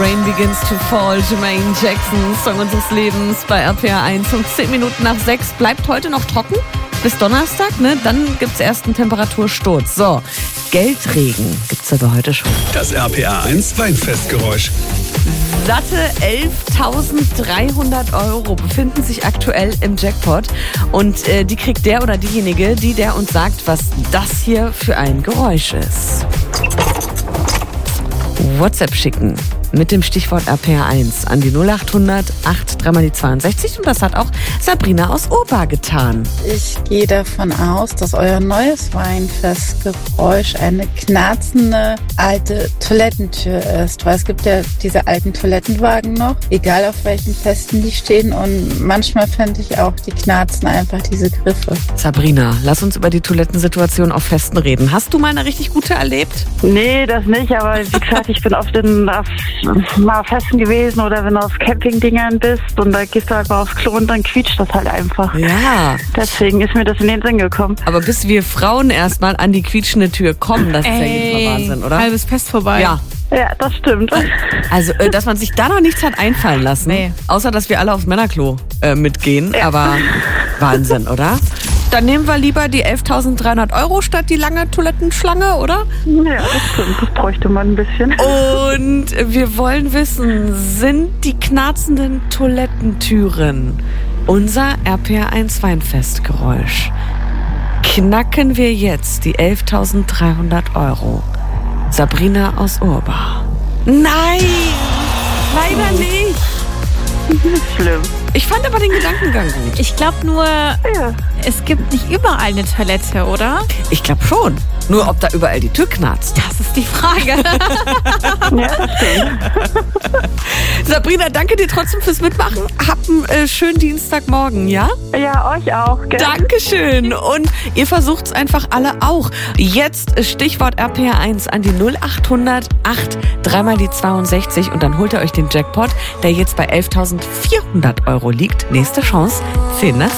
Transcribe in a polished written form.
Rain Begins to Fall, Jermaine Jackson, Song unseres Lebens bei RPR 1 um 10 Minuten nach 6. Bleibt heute noch trocken bis Donnerstag, ne? Dann gibt's erst einen Temperatursturz. So, Geldregen gibt's aber heute schon. Das RPR 1 Weinfestgeräusch. Satte 11.300 € befinden sich aktuell im Jackpot. Und die kriegt der oder diejenige, der uns sagt, was das hier für ein Geräusch ist. WhatsApp schicken mit dem Stichwort RPR1 an die 0800 83 die 62 und das hat auch Sabrina aus Urba getan. Ich gehe davon aus, dass euer neues Weinfestgeräusch eine knarzende alte Toilettentür ist, weil es gibt ja diese alten Toilettenwagen noch, egal auf welchen Festen die stehen und manchmal fände ich auch, die knarzen einfach diese Griffe. Sabrina, lass uns über die Toilettensituation auf Festen reden. Hast du mal eine richtig gute erlebt? Nee, das nicht, aber wie gesagt, ich bin oft mal auf Festen gewesen oder wenn du auf Campingdingern bist und da gehst du halt mal aufs Klo und dann quietscht das halt einfach. Ja. Deswegen ist mir das in den Sinn gekommen. Aber bis wir Frauen erstmal an die quietschende Tür kommen, das ist ja jedes Mal Wahnsinn, oder? Halbes Fest vorbei. Ja. Ja, das stimmt. Also, dass man sich da noch nichts hat einfallen lassen. Nee. Außer, dass wir alle aufs Männerklo mitgehen. Ja. Aber Wahnsinn, oder? Dann nehmen wir lieber die 11.300 € statt die lange Toilettenschlange, oder? Ja, das stimmt. Das bräuchte man ein bisschen. Und wir wollen wissen, sind die knarzenden Toilettentüren unser RPR1 Weinfestgeräusch? Knacken wir jetzt die 11.300 €? Sabrina aus Urba. Nein! Leider nicht! Schlimm. Ich fand aber den Gedankengang gut. Ich glaube nur, es gibt nicht überall eine Toilette, oder? Ich glaube schon. Nur ob da überall die Tür knarzt. Das ist die Frage. Ja, das stimmt. Sabrina, danke dir trotzdem fürs Mitmachen. Hab einen schönen Dienstagmorgen, ja? Ja, euch auch. Gell? Dankeschön. Und ihr versucht's einfach alle auch. Jetzt Stichwort RPR1 an die 0800 83 die 62 und dann holt ihr euch den Jackpot, der jetzt bei 11.400 € liegt. Nächste Chance, 10 nach